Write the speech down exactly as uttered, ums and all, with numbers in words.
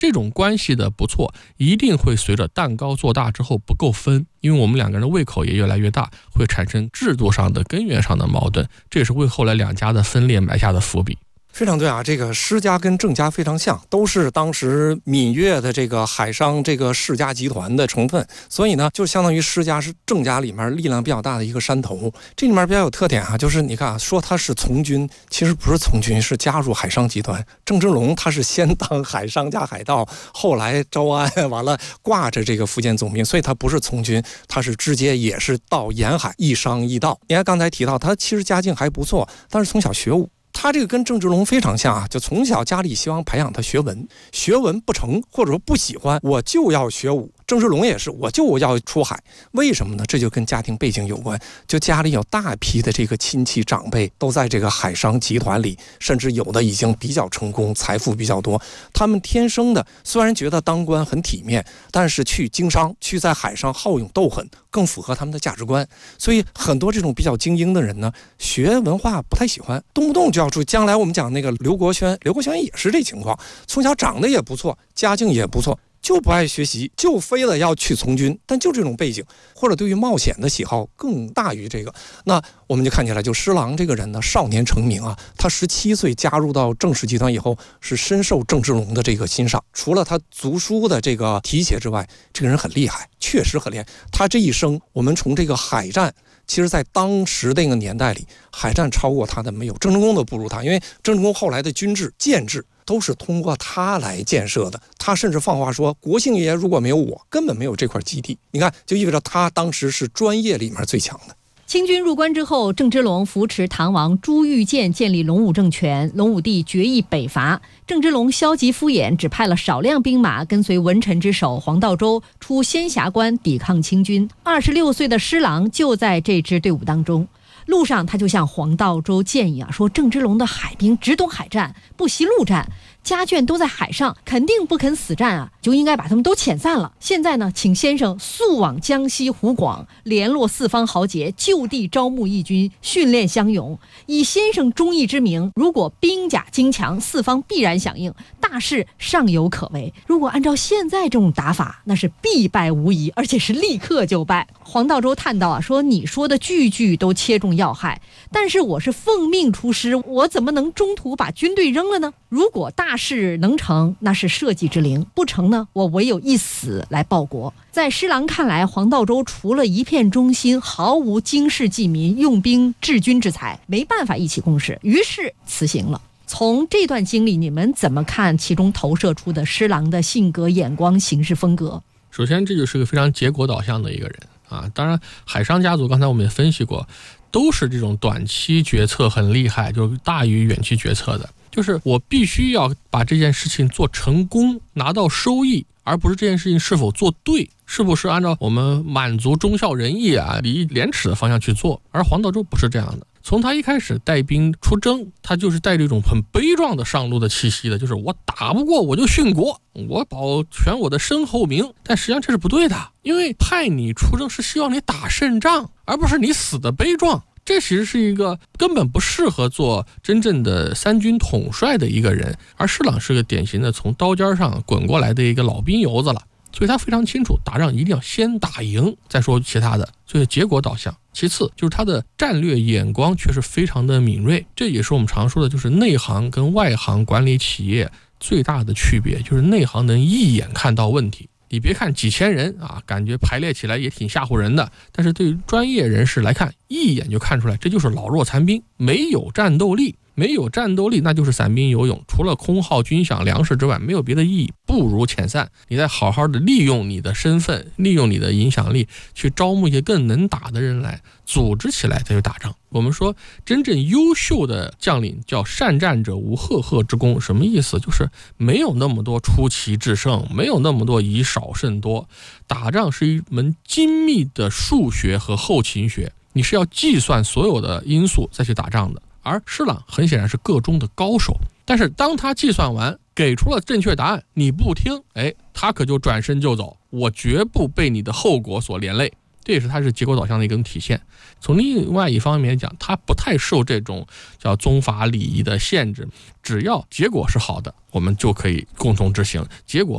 这种关系的不错，一定会随着蛋糕做大之后不够分，因为我们两个人的胃口也越来越大，会产生制度上的根源上的矛盾，这也是为后来两家的分裂埋下的伏笔。 非常对啊，这个施家跟郑家非常像，都是当时闽粤的这个海商这个世家集团的成分，所以呢，就相当于施家是郑家里面力量比较大的一个山头。这里面比较有特点啊，就是你看啊，说他是从军，其实不是从军，是加入海商集团。郑芝龙他是先当海商加海盗，后来招安完了挂着这个福建总兵，所以他不是从军，他是直接也是到沿海一商一盗。你看刚才提到他其实家境还不错，但是从小学武。他这个跟郑芝龙非常像啊，就从小家里希望培养他学文，学文不成或者说不喜欢，我就要学武。郑芝龙也是，我就要出海，为什么呢？这就跟家庭背景有关，就家里有大批的这个亲戚长辈都在这个海商集团里，甚至有的已经比较成功，财富比较多，他们天生的虽然觉得当官很体面，但是去经商，去在海上好勇斗狠，更符合他们的价值观。所以很多这种比较精英的人呢，学文化不太喜欢，动不动就要注意。将来我们讲那个刘国轩，刘国轩也是这情况，从小长得也不错，家境也不错，就不爱学习，就非得要去从军，但就这种背景或者对于冒险的喜好更大于这个。那我们就看起来，就施琅这个人呢，少年成名啊，他十七岁加入到郑氏集团以后，是深受郑芝龙的这个欣赏。除了他读书的这个提携之外，这个人很厉害，确实很厉害。他这一生，我们从这个海战。其实在当时那个年代里，海战超过他的没有，郑成功都不如他，因为郑成功后来的军制建制都是通过他来建设的。他甚至放话说，国姓爷如果没有我，根本没有这块基地。你看，就意味着他当时是专业里面最强的。 清军入关之后，郑芝龙扶持唐王朱玉建建立隆武政权，隆武帝决意北伐。郑芝龙消极敷衍，只派了少量兵马跟随文臣之首黄道周出仙霞关抵抗清军。二十六岁的施琅就在这支队伍当中。路上他就向黄道周建议啊，说郑芝龙的海兵只懂海战，不习陆战，家眷都在海上，肯定不肯死战啊，就应该把他们都遣散了。现在呢，请先生速往江西湖广，联络四方豪杰，就地招募义军，训练乡勇。以先生忠义之名，如果兵甲精强，四方必然响应，大事尚有可为。如果按照现在这种打法，那是必败无疑，而且是立刻就败。黄道周叹道啊，说你说的句句都切中要害，但是我是奉命出师，我怎么能中途把军队扔了呢？如果大事能成，那是社稷之灵；不成呢，我唯有一死来报国。在施琅看来，黄道周除了一片忠心，毫无经世济民、用兵治军之才，没办法一起共事，于是辞行了。从这段经历，你们怎么看其中投射出的施琅的性格、眼光、行事风格？ 首先，这就是个非常结果导向的一个人啊。当然，海商家族刚才我们也分析过，都是这种短期决策很厉害，就是大于远期决策的。就是我必须要把这件事情做成功，拿到收益，而不是这件事情是否做对，是不是按照我们满足忠孝仁义啊、礼义廉耻的方向去做。而黄道周不是这样的，从他一开始带兵出征，他就是带着一种很悲壮的上路的气息的，就是我打不过我就殉国，我保全我的身后名。但实际上这是不对的，因为派你出征是希望你打胜仗，而不是你死的悲壮。这其实是一个根本不适合做真正的三军统帅的一个人，而施琅是个典型的从刀尖上滚过来的一个老兵油子了，所以他非常清楚打仗一定要先打赢再说其他的，所以结果导向。其次就是他的战略眼光确实非常的敏锐，这也是我们常说的就是内行跟外行管理企业最大的区别，就是内行能一眼看到问题。你别看几千人啊，感觉排列起来也挺吓唬人的，但是对于专业人士来看，一眼就看出来这就是老弱残兵，没有战斗力。没有战斗力，那就是散兵游勇，除了空耗军饷粮食之外没有别的意义，不如遣散。你再好好的利用你的身份，利用你的影响力，去招募一些更能打的人来，组织起来再去打仗。我们说真正优秀的将领叫善战者无赫赫之功，什么意思？就是没有那么多出奇制胜，没有那么多以少胜多。打仗是一门精密的数学和后勤学，你是要计算所有的因素再去打仗的。而施琅很显然是个中的高手，但是当他计算完给出了正确答案，你不听，哎，他可就转身就走，我绝不被你的后果所连累。这也是他是结果导向的一个体现。从另外一方面讲，他不太受这种叫宗法礼仪的限制，只要结果是好的，我们就可以共同执行，结果